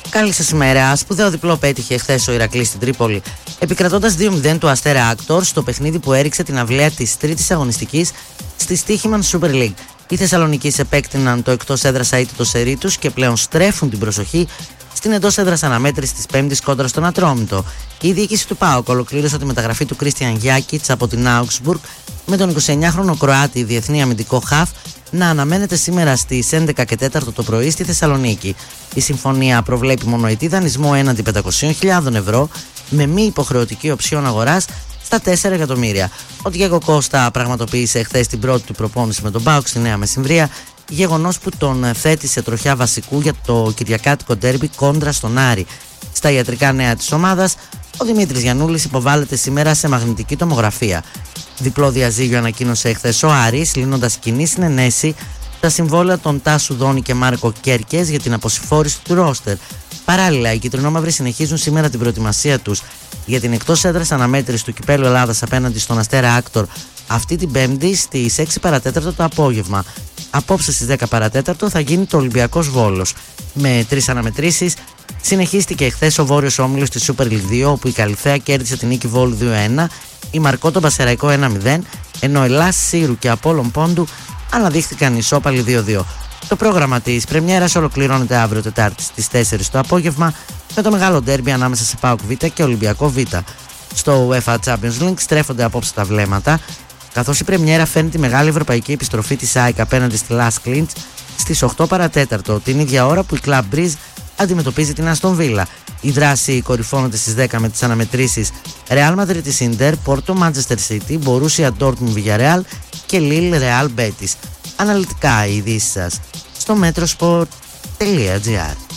Καλή σας ημέρα. Σπουδαίο διπλό πέτυχε χθες ο Ηρακλής στην Τρίπολη, επικρατώντας 2-0 του Αστέρα Άκτορ στο παιχνίδι που έριξε την αυλαία της τρίτης αγωνιστικής στη Stoichman Super League. Οι Θεσσαλονικείς επέκτηναν το εκτός έδρας αίτητο σερί τους και πλέον στρέφουν την προσοχή στην εντός έδρας αναμέτρηση της Πέμπτης κόντρα στον Ατρόμητο. Η διοίκηση του ΠΑΟΚ ολοκλήρωσε τη μεταγραφή του Κρίστιαν Γιάκιτς από την Augsburg, με τον 29χρονο Κροάτη διεθνή αμυντικό χαφ να αναμένεται σήμερα στις 11 και 4 το πρωί στη Θεσσαλονίκη. Η συμφωνία προβλέπει μονοετή δανεισμό έναντι 500.000 ευρώ με μη υποχρεωτική οψιόν αγοράς στα 4 εκατομμύρια. Ο Διέγκο Κώστα πραγματοποίησε χθες την πρώτη του προπόνηση με τον ΠΑΟΚ στη Νέα Μεσημβρία, γεγονός που τον θέτει σε τροχιά βασικού για το κυριακάτικο ντέρμπι κόντρα στον Άρη. Στα ιατρικά νέα της ομάδας, ο Δημήτρης Γιαννούλης υποβάλλεται σήμερα σε μαγνητική τομογραφία. Διπλό διαζύγιο ανακοίνωσε χθες ο Άρης, λύνοντας κοινή συνενέση τα συμβόλαια των Τάσου Δόνη και Μάρκο Κέρκες για την αποσυφόρηση του ρόστερ. Παράλληλα, οι κυτρινόμαυροι συνεχίζουν σήμερα την προετοιμασία τους για την εκτός έδρας αναμέτρηση του Κυπέλλου Ελλάδας απέναντι στον Αστέρα Άκτορ αυτή την Πέμπτη στις 6 παρατέταρτο το απόγευμα. Απόψε στις 10 παρατέταρτο θα γίνει το Ολυμπιακός Βόλος. Με 3 αναμετρήσεις συνεχίστηκε χθες ο Βόρειος Όμιλος της Super League 2, όπου η Καλυθέα κέρδισε την νίκη Βόλου 2-1, η Μαρκό τον Πασεραϊκό 1-0, ενώ Ελλάς Σύρου και Απόλλων Πόντου αναδείχθηκαν ισόπαλοι 2-2. Το πρόγραμμα της πρεμιέρας ολοκληρώνεται αύριο Τετάρτη στις 4 το απόγευμα με το μεγάλο ντέρμπι ανάμεσα σε ΠΑΟΚ Β και Ολυμπιακό Β. Στο UEFA Champions League στρέφονται απόψε τα βλέμματα, καθώς η πρεμιέρα φέρνει τη μεγάλη ευρωπαϊκή επιστροφή της ΑΕΚ απέναντι στη Las Clint στις 8 παρατέταρτο, την ίδια ώρα που η Club Breeze αντιμετωπίζει την Aston Villa. Η δράση κορυφώνεται στις 10 με τις αναμετρήσεις Real Madrid της Inter, Porto Manchester City, Borussia Dortmund Villarreal και Lille Real Betis. Αναλυτικά οι ειδήσεις σας στο metrosport.gr.